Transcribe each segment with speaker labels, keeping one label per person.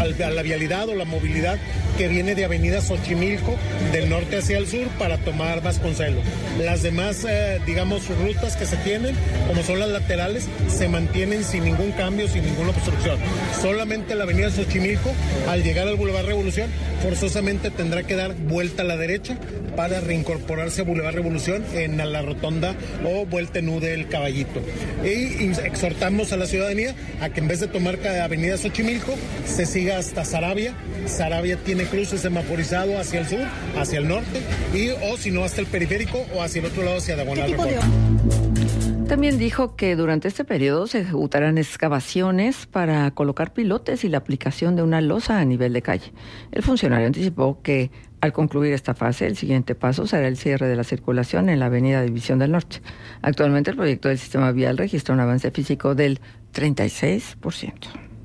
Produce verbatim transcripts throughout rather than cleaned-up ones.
Speaker 1: a la vialidad o la movilidad que viene de Avenida Xochimilco, del norte hacia el sur, para tomar Vasconcelos. Las demás, eh, digamos, rutas que se tienen, como son las laterales, se mantienen sin ningún cambio, sin ninguna obstrucción. Solamente la Avenida Xochimilco, al llegar al Boulevard Revolución, forzosamente tendrá que dar vuelta a la derecha para reincorporarse a Boulevard Revolución en la rotonda o vuelta en U del Caballito. Y exhortamos a la ciudadanía a que en vez de tomar Avenida Xochimilco, se siga hasta Saravia. Saravia tiene cruce semaforizado hacia el sur, hacia el norte, y o si no hasta el periférico o hacia el otro lado, hacia Diagonal Reforma.
Speaker 2: También dijo que durante este periodo se ejecutarán excavaciones para colocar pilotes y la aplicación de una losa a nivel de calle. El funcionario anticipó que al concluir esta fase, el siguiente paso será el cierre de la circulación en la avenida División del Norte. Actualmente el proyecto del sistema vial registra un avance físico del treinta y seis por ciento.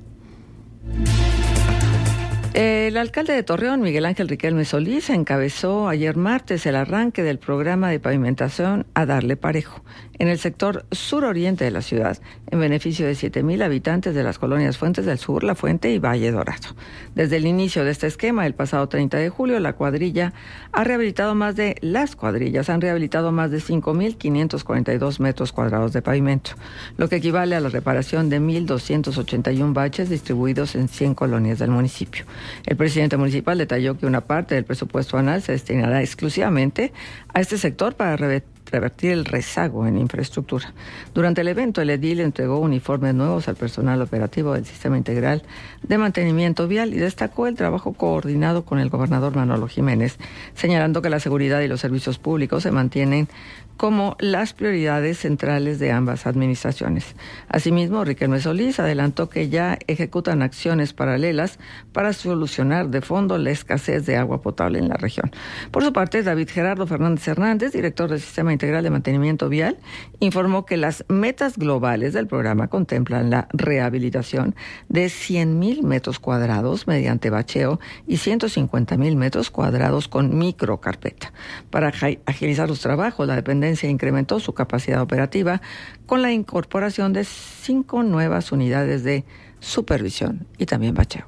Speaker 2: El alcalde de Torreón, Miguel Ángel Riquelme Solís, encabezó ayer martes el arranque del programa de pavimentación A Darle Parejo en el sector suroriente de la ciudad, en beneficio de siete mil habitantes de las colonias Fuentes del Sur, La Fuente y Valle Dorado. Desde el inicio de este esquema, el pasado treinta de julio, la cuadrilla ha rehabilitado más de, las cuadrillas han rehabilitado más de cinco mil quinientos cuarenta y dos metros cuadrados de pavimento, lo que equivale a la reparación de mil doscientos ochenta y uno baches distribuidos en cien colonias del municipio. El presidente municipal detalló que una parte del presupuesto anual se destinará exclusivamente a este sector para revertir el rezago en infraestructura. Durante el evento, el edil entregó uniformes nuevos al personal operativo del Sistema Integral de Mantenimiento Vial y destacó el trabajo coordinado con el gobernador Manolo Jiménez, señalando que la seguridad y los servicios públicos se mantienen como las prioridades centrales de ambas administraciones. Asimismo, Riquelme Solís adelantó que ya ejecutan acciones paralelas para solucionar de fondo la escasez de agua potable en la región. Por su parte, David Gerardo Fernández Hernández, director del Sistema Integral de Mantenimiento Vial, informó que las metas globales del programa contemplan la rehabilitación de cien mil metros cuadrados mediante bacheo y ciento cincuenta mil metros cuadrados con microcarpeta. Para agilizar los trabajos, la dependencia incrementó su capacidad operativa con la incorporación de cinco nuevas unidades de supervisión y también bacheo.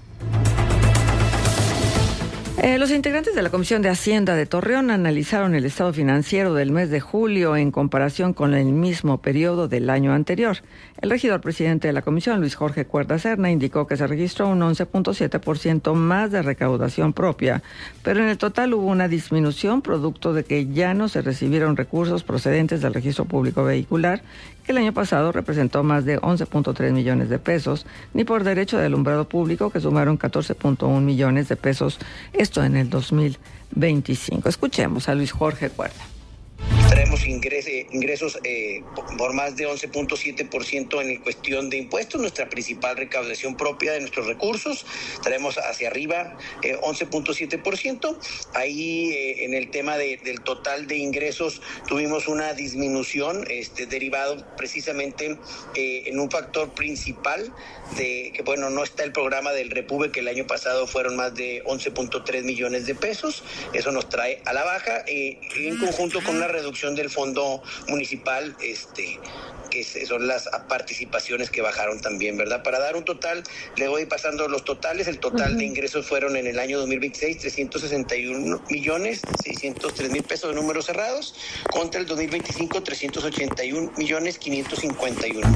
Speaker 2: Eh, los integrantes de la Comisión de Hacienda de Torreón analizaron el estado financiero del mes de julio en comparación con el mismo periodo del año anterior. El regidor presidente de la comisión, Luis Jorge Cuerda Serna, indicó que se registró un once punto siete por ciento más de recaudación propia, pero en el total hubo una disminución producto de que ya no se recibieron recursos procedentes del registro público vehicular, que el año pasado representó más de once punto tres millones de pesos, ni por derecho de alumbrado público, que sumaron catorce punto uno millones de pesos, esto en el dos mil veinticinco. Escuchemos a Luis Jorge Cuerda.
Speaker 3: Traemos ingresos, ingresos eh, por más de once punto siete por ciento en cuestión de impuestos, nuestra principal recaudación propia de nuestros recursos. Traemos hacia arriba eh, once punto siete por ciento. Ahí eh, en el tema de, del total de ingresos tuvimos una disminución este, derivado precisamente eh, en un factor principal de que, bueno, no está el programa del Repube, que el año pasado fueron más de once punto tres millones de pesos. Eso nos trae a la baja eh, en conjunto con la reducción del fondo municipal, este, que son las participaciones que bajaron también, ¿verdad? Para dar un total, le voy pasando los totales. El total uh-huh. de ingresos fueron en el año dos mil veintiséis trescientos sesenta y uno millones seiscientos tres mil pesos de números cerrados, contra el dos mil veinticinco trescientos ochenta y un millones quinientos cincuenta y uno.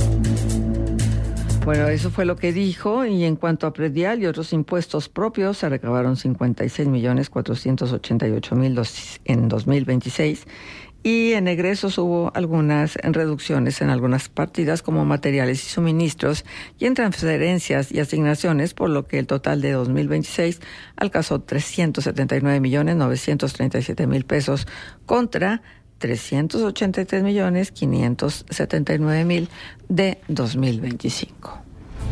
Speaker 2: Bueno, eso fue lo que dijo, y en cuanto a predial y otros impuestos propios, se recabaron cincuenta y seis millones cuatrocientos ochenta y ocho mil en dos mil veintiséis, y en egresos hubo algunas reducciones en algunas partidas como materiales y suministros y en transferencias y asignaciones, por lo que el total de dos mil veintiséis alcanzó trescientos setenta y nueve millones novecientos treinta y siete mil pesos contra trescientos ochenta y tres millones quinientos setenta y nueve mil de dos mil veinticinco.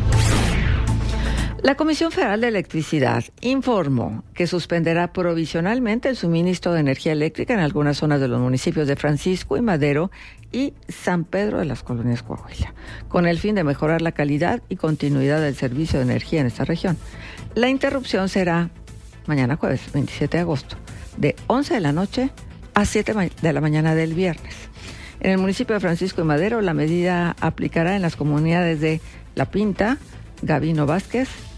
Speaker 2: La Comisión Federal de Electricidad informó que suspenderá provisionalmente el suministro de energía eléctrica en algunas zonas de los municipios de Francisco y Madero y San Pedro de las Colonias Coahuila, con el fin de mejorar la calidad y continuidad del servicio de energía en esta región. La interrupción será mañana jueves veintisiete de agosto, de once de la noche a siete de la mañana del viernes. En el municipio de Francisco y Madero, la medida aplicará en las comunidades de La Pinta, Gavino Vázquez,